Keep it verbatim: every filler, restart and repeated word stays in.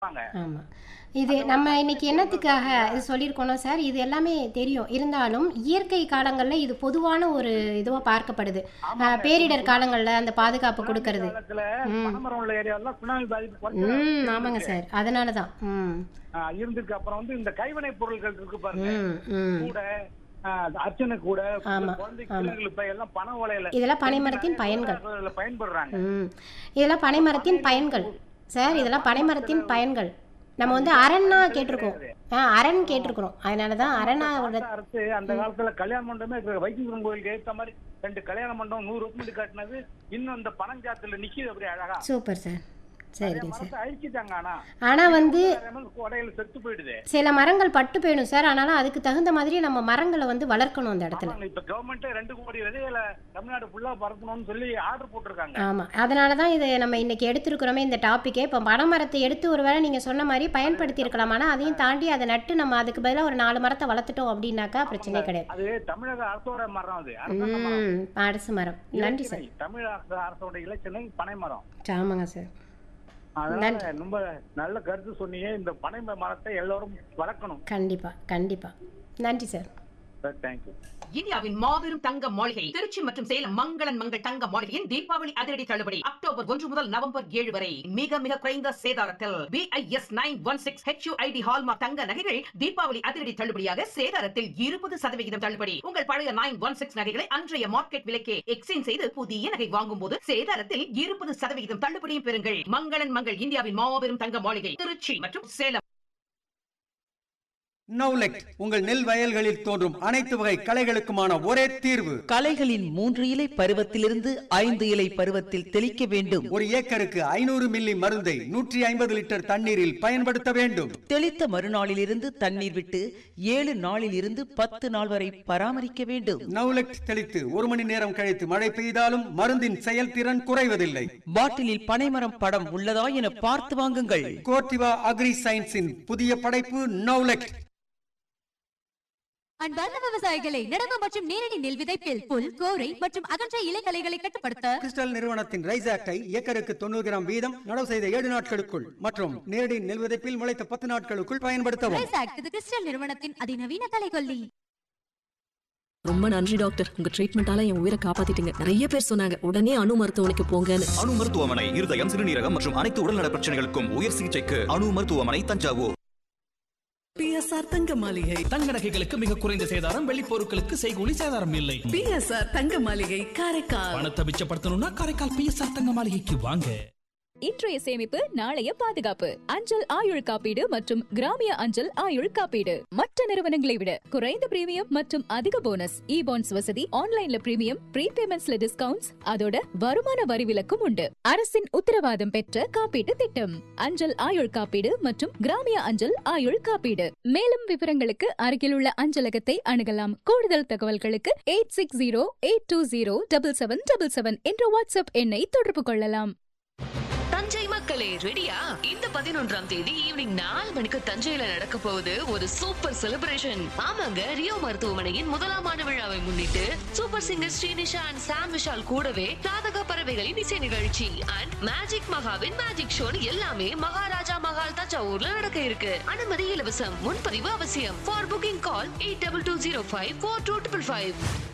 ஆமா. இது நம்ம இன்னைக்கு என்னத்துக்காக இது சொல்லியிருக்கோம்னா சார், இது எல்லாமே தெரியும். இருந்தாலும் இயற்கை காலங்கள்ல இது பொதுவான ஒரு இதுவா பார்க்கப்படுது. அ ஆமாங்க. பேரிடர் காலங்கள்ல அந்த பாதுகாப்பு சுனாமி குடுக்கறது. காலத்துல ம். பனைமரம் உள்ள ஏரியாவெல்லாம் சுனாமி பாதிப்பு குறைச்ச ம். ஆமாங்க இருந்திருக்கு. சார். அதனால தான். ம். ஆ, இருந்திருக்கு. அப்புறம் வந்து இந்த கைவினை பொருட்கள் இருக்கு பாருங்க. ம். ம். கூட ஆ, அர்ச்சனை கூட ஆமா. குழந்தை ஆமா. கிளிகள் இப்ப எல்லாம் பனை ஓலையில இதெல்லாம் செஞ்சு பனைமரத்தின் நிறைய பயன்கள். பேர் அதுல பயன்படுறாங்க. ம். இதெல்லாம் பனைமரத்தின் பனையில பயன்கள். சார், ஆ, இதெல்லாம் பனை பனைமரத்தின் மரத்துல பயன்கள். நம்ம அது வந்து இதோட அரண்னா பயன்களே கேட்டிருக்கோம். கிடையாது. ஆ அரண் ஆ, கேட்டிருக்கிறோம். அதனால தான் பனை மரத்தை அரணாவோட காட்ட அறுத்து அந்த ம். காலத்துல கல்யாண மண்டபமே இருக்கு. வைத்தீஸ்வரன் கோயிலுக்கு ஏத்த மாதிரி ரெண்டு கல்யாண மண்டபம் நூறு வருஷம் காட்டினது இன்னும் இந்த பனஞ்சாத்துல நிக்குது அப்படி அழகா. Super sir. நிறைய சரிங்க சார். மரத்தை அழிச்சிட்டாங்க. ஆனா ஆனா இப்ப வந்து வந்து நிறைய மரம் கோடையில செத்து போயிடுது. சில மரங்கள் பட்டு போயிடும் சார். ஆனாலும் அதுக்கு தகுந்த மாதிரி நம்ம மரங்களை வந்து வளர்க்கணும் அந்த இடத்துல. ஆமாங்க. இப்ப கவர்மெண்ட் ரெண்டு கோடி விதைகளை தமிழ்நாடு ஃபுல்லா பரப்பணும்னு சொல்லி ஆர்டர் போட்டிருக்காங்க. ஆமா. அதனால தான் இது நம்ம இன்னைக்கு எடுத்திருக்கிறோமே இந்த டாபிக்கே. இப்போ பனைமரத்தை எடுத்து ஒருவேளை நீங்க சொன்ன மாதிரி அது பயன்படுத்தி இருக்கலாம். ஆனா அதையும் தாண்டி அதை நட்டு நம்ம அதுக்கு பதிலா ஒரு நாலு மரத்தை வளர்த்துட்டோம் அப்படின்னாக்கா ஆமாங்க. பிரச்சனையே கிடையாது. அது தமிழக அரசோட மரம். அது அரசாங்க மரம். ம். அரசு மரம். நன்றி இலச்சினை சார். தமிழக அரசு- அரசோட இலச்சினை பனை மரம். ஆமாங்க சார். அதனால நன்றி. ரொம்ப நல்ல கருத்து சொன்னீங்க. இந்த பனை மரத்தை எல்லாரும் வளர்க்கணும். கண்டிப்பா கண்டிப்பா. நன்றி சார். தேங்க்யூ. இந்தியாவின் மாபெரும் தங்க மாளிகை திருச்சி மற்றும் சேலம் மங்களன் மங்கள் தங்க மாளிகையின் தீபாவளி அதிரடி தள்ளுபடி அக்டோபர் ஒன்று முதல் நவம்பர் ஏழு வரை மிக மிக குறைந்த சேதாரத்தில் BIS nine one six HUID hallmark தங்க நகைகள் தீபாவளி அதிரடி தள்ளுபடியாக சேதாரத்தில் இருபது சதவிகிதம் தள்ளுபடி. உங்கள் பழைய நைன் ஒன் சிக்ஸ் நகைகளை அன்றைய மார்க்கெட் விலைக்கே எக்ஸ்சேஞ்ச் செய்து புதிய நகை வாங்கும் போது சேதாரத்தில் இருபது சதவிகிதம் தள்ளுபடியும் பெறுங்கள். மங்களன் மங்கள் இந்தியாவின் மாபெரும் தங்க மாளிகை திருச்சி மற்றும் சேலம். நௌலெக்ட் உங்கள் நெல் வயல்களில் தோன்றும் அனைத்து வகை களைகளுக்குமான ஒரே தீர்வு. களைகளின் மூன்று இலை பருவத்திலிருந்து ஐந்து இலை பருவத்தில் தெளிக்க வேண்டும். ஒரு ஏக்கருக்கு ஐநூறு மில்லி மருந்தை நூற்றி ஐம்பது லிட்டர் தண்ணீரில் பயன்படுத்த வேண்டும். தெளித்த மறுநாளிலிருந்து தண்ணீர் விட்டு ஏழு நாளில் இருந்து பத்து நாள் வரை பராமரிக்க வேண்டும். நௌலெக்ட் தெளித்து ஒரு மணி நேரம் கழித்து மழை பெய்தாலும் மருந்தின் செயல்திறன் குறைவதில்லை. பாட்டிலில் பனைமரம் படம் உள்ளதா என பார்த்து வாங்குங்கள். கோர்டிவா அக்ரி சயின்ஸின் புதிய படைப்பு நௌலெக்ட். அன்பார்ந்த விவசாயிகளை நடவு மற்றும் நேரடி நெல் விதைப்பில் புல் கோரை மற்றும் அகன்ற இலைகளைகளை கட்டுப்படுத்த கிறிஸ்டல் நிறுவனத்தின் ரைஸ் ஆக்டை ஏக்கருக்கு தொண்ணூறு கிராம் வீதம் நடவு செய்த ஏழு நாட்களுக்குள் மற்றும் நேரடி நெல் விதைப்பில் முளைத்த பத்து நாட்களுக்குள் பயன்படுத்தவும். ரைஸ் ஆக்ட் இது கிறிஸ்டல் நிறுவனத்தின் அதிநவீன கலைகொல்லி. ரொம்ப நன்றி டாக்டர், உங்க ட்ரீட்மெண்டால என் உயிரை காப்பாத்திட்டீங்க. நிறைய பேர் சொன்னாங்க உடனே அணு மருத்துவமனைக்கு போங்கன்னு. அணு மருத்துவமனை இருதயம் சிறுநீரகம் மற்றும் அனைத்து உடல்நல பிரச்சனைகளுக்கும் உயர் சிகிச்சைக்கு அணு மருத்துவமனை தஞ்சாவூர். பிஎஸ்ஆர் தங்க மாளிகை தங்க நகைகளுக்கு மிக குறைந்த சேதாரம், வெள்ளி பொருட்களுக்கு செய்கூலி சேதாரம் இல்லை. பிஎஸ்ஆர் தங்க மாளிகை காரைக்கால். பணத்தை மிச்சப்படுத்தணும்னா காரைக்கால் பிஎஸ்ஆர் தங்க மாளிகைக்கு வாங்க. இன்றைய சேமிப்பு நாளைய பாதுகாப்பு. அஞ்சல் ஆயுள் காப்பீடு மற்றும் கிராமிய அஞ்சல் ஆயுள் காப்பீடு மற்ற நிறுவனங்களை விட குறைந்த பிரீமியம் மற்றும் அதிக போனஸ். இ பாண்ட்ஸ் வசதி, ஆன்லைன்ல பிரீமியம், ப்ரீபேமெண்ட்ஸ்ல டிஸ்கவுண்ட்ஸ், அதோட வருமான வரி விலக்கும் உண்டு. அரசின் உத்தரவாதம் பெற்ற காப்பீட்டு திட்டம் அஞ்சல் ஆயுள் காப்பீடு மற்றும் கிராமிய அஞ்சல் ஆயுள் காப்பீடு. மேலும் விவரங்களுக்கு அருகில் உள்ள அஞ்சலகத்தை அணுகலாம். கூடுதல் தகவல்களுக்கு eight six zero eight two zero double seven double seven என்ற வாட்ஸ்அப் எண்ணை தொடர்பு கொள்ளலாம். தஞ்சை மக்களே ரெடியா? இந்த பதினொன்றாம் தேதி ஈவினிங் நாலு மணிக்கு தஞ்சையில நடக்க போகுது ஒரு சூப்பர் செலிப்ரேஷன். ஆமாங்க, ரியோ மருத்துவமனையின் முதலாம் ஆண்டு விழாவை முன்னிட்டு சூப்பர் சிங்கர் ஸ்ரீனிஷா அண்ட் சாம் விஷால் கூடவே ராதக பறவைகளின் இசை நிகழ்ச்சி அண்ட் மேஜிக் மகாவின் மேஜிக் ஷோ எல்லாமே மகாராஜா மகால் தஞ்சாவூர்ல நடக்க இருக்கு. அனுமதி இலவசம். முன்பதிவு அவசியம். For booking call eight double two zero five four two triple five.